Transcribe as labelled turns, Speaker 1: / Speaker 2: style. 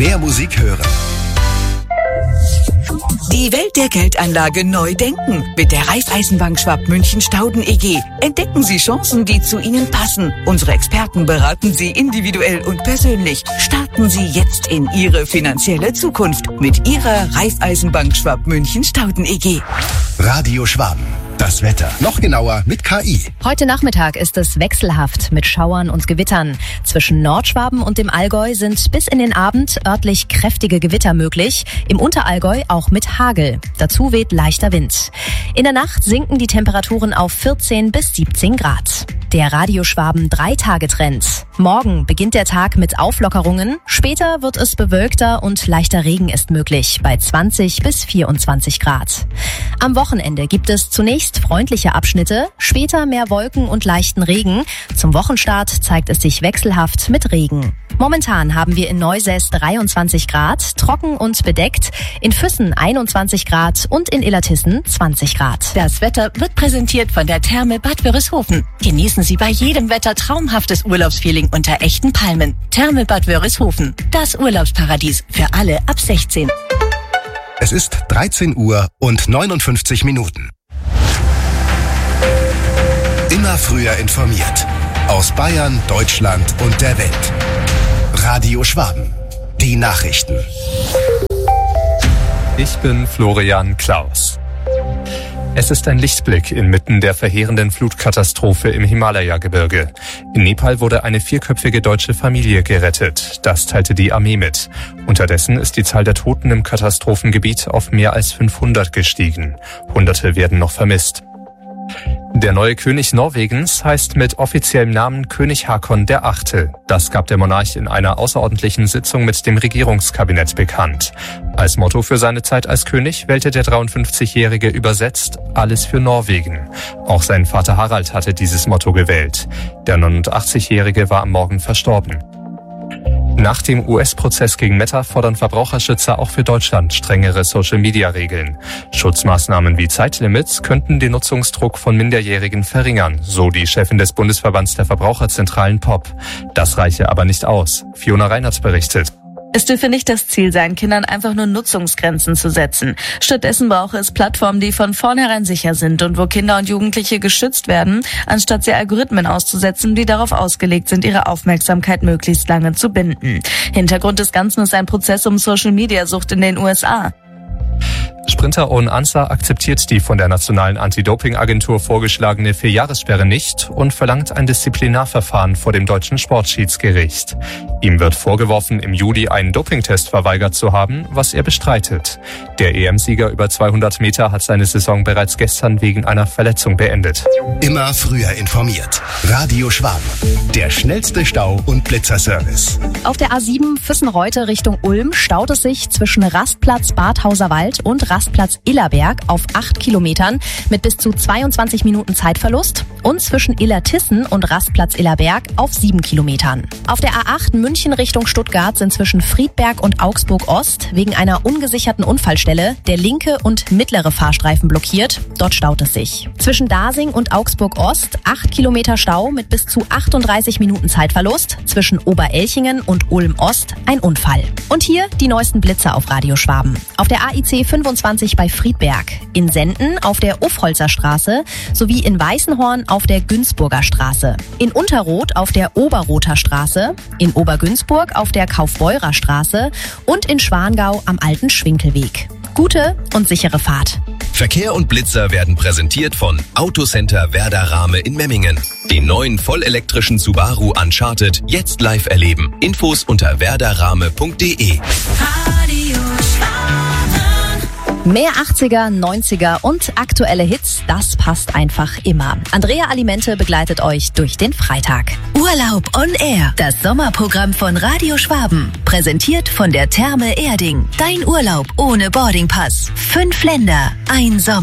Speaker 1: Mehr Musik hören.
Speaker 2: Die Welt der Geldanlage neu denken. Mit der Raiffeisenbank Schwab-München-Stauden EG. Entdecken Sie Chancen, die zu Ihnen passen. Unsere Experten beraten Sie individuell und persönlich. Starten Sie jetzt in Ihre finanzielle Zukunft mit Ihrer Raiffeisenbank Schwab-München-Stauden EG.
Speaker 1: Radio Schwaben. Das Wetter. Noch genauer mit KI.
Speaker 3: Heute Nachmittag ist es wechselhaft mit Schauern und Gewittern. Zwischen Nordschwaben und dem Allgäu sind bis in den Abend örtlich kräftige Gewitter möglich. Im Unterallgäu auch mit Hagel. Dazu weht leichter Wind. In der Nacht sinken die Temperaturen auf 14 bis 17 Grad. Der Radio Schwaben 3-Tage-Trend. Morgen beginnt der Tag mit Auflockerungen. Später wird es bewölkter und leichter Regen ist möglich bei 20 bis 24 Grad. Am Wochenende gibt es zunächst freundliche Abschnitte, später mehr Wolken und leichten Regen. Zum Wochenstart zeigt es sich wechselhaft mit Regen. Momentan haben wir in Neusäß 23 Grad, trocken und bedeckt, in Füssen 21 Grad und in Illertissen 20 Grad.
Speaker 2: Das Wetter wird präsentiert von der Therme Bad Wörishofen. Genießen Sie bei jedem Wetter traumhaftes Urlaubsfeeling unter echten Palmen. Therme Bad Wörishofen, das Urlaubsparadies für alle ab 16.
Speaker 1: Es ist 13 Uhr und 59 Minuten. Immer früher informiert. Aus Bayern, Deutschland und der Welt. Radio Schwaben. Die Nachrichten.
Speaker 4: Ich bin Florian Klaus. Es ist ein Lichtblick inmitten der verheerenden Flutkatastrophe im Himalaya-Gebirge. In Nepal wurde eine 4-köpfige deutsche Familie gerettet. Das teilte die Armee mit. Unterdessen ist die Zahl der Toten im Katastrophengebiet auf mehr als 500 gestiegen. Hunderte werden noch vermisst. Der neue König Norwegens heißt mit offiziellem Namen König Haakon VIII. Das gab der Monarch in einer außerordentlichen Sitzung mit dem Regierungskabinett bekannt. Als Motto für seine Zeit als König wählte der 53-Jährige übersetzt alles für Norwegen. Auch sein Vater Harald hatte dieses Motto gewählt. Der 89-Jährige war am Morgen verstorben. Nach dem US-Prozess gegen Meta fordern Verbraucherschützer auch für Deutschland strengere Social-Media-Regeln. Schutzmaßnahmen wie Zeitlimits könnten den Nutzungsdruck von Minderjährigen verringern, so die Chefin des Bundesverbands der Verbraucherzentralen POP. Das reiche aber nicht aus. Fiona Reinert berichtet.
Speaker 5: Es dürfe nicht das Ziel sein, Kindern einfach nur Nutzungsgrenzen zu setzen. Stattdessen brauche es Plattformen, die von vornherein sicher sind und wo Kinder und Jugendliche geschützt werden, anstatt sie Algorithmen auszusetzen, die darauf ausgelegt sind, ihre Aufmerksamkeit möglichst lange zu binden. Hintergrund des Ganzen ist ein Prozess um Social-Media-Sucht in den USA.
Speaker 4: Sprinter Owen Ansah akzeptiert die von der Nationalen Anti-Doping-Agentur vorgeschlagene 4-Jahressperre nicht und verlangt ein Disziplinarverfahren vor dem deutschen Sportschiedsgericht. Ihm wird vorgeworfen, im Juli einen Dopingtest verweigert zu haben, was er bestreitet. Der EM-Sieger über 200 Meter hat seine Saison bereits gestern wegen einer Verletzung beendet.
Speaker 1: Immer früher informiert. Radio Schwaben. Der schnellste Stau- und Blitzerservice.
Speaker 3: Auf der A7 Füssen-Reute Richtung Ulm staut es sich zwischen Rastplatz Badhauser Wald und Rastplatz Illerberg auf 8 Kilometern mit bis zu 22 Minuten Zeitverlust und zwischen Illertissen und Rastplatz Illerberg auf 7 Kilometern. Auf der A8 München Richtung Stuttgart sind zwischen Friedberg und Augsburg Ost wegen einer ungesicherten Unfallstelle der linke und mittlere Fahrstreifen blockiert. Dort staut es sich. Zwischen Dasing und Augsburg Ost 8 Kilometer Stau mit bis zu 38 Minuten Zeitverlust. Zwischen Oberelchingen und Ulm Ost ein Unfall. Und hier die neuesten Blitze auf Radio Schwaben. Auf der AIC 25 bei Friedberg, in Senden auf der Uffholzer Straße sowie in Weißenhorn auf der Günzburger Straße, in Unterroth auf der Oberrother Straße, in Obergünzburg auf der Kaufbeurer Straße und in Schwangau am Alten Schwinkelweg. Gute und sichere Fahrt.
Speaker 1: Verkehr und Blitzer werden präsentiert von Autocenter Werder Rahme in Memmingen. Den neuen vollelektrischen Subaru Uncharted jetzt live erleben. Infos unter werderrahme.de.
Speaker 3: Mehr 80er, 90er und aktuelle Hits, das passt einfach immer. Andrea Alimente begleitet euch durch den Freitag.
Speaker 2: Urlaub on Air, das Sommerprogramm von Radio Schwaben. Präsentiert von der Therme Erding. Dein Urlaub ohne Boardingpass. 5 Länder, ein Sommer.